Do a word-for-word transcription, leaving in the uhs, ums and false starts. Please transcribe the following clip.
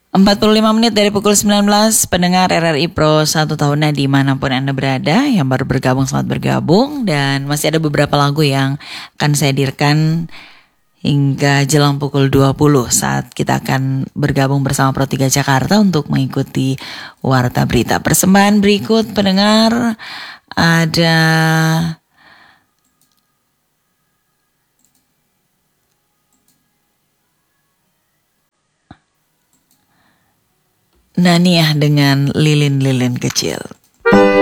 empat puluh lima menit dari pukul sembilan belas, pendengar R R I Pro satu tahunnya dimanapun Anda berada, yang baru bergabung selamat bergabung, dan masih ada beberapa lagu yang akan saya hadirkan hingga jelang pukul dua puluh saat kita akan bergabung bersama Pro tiga Jakarta untuk mengikuti Warta Berita. Persembahan berikut pendengar ada Naniah dengan lilin-lilin kecil.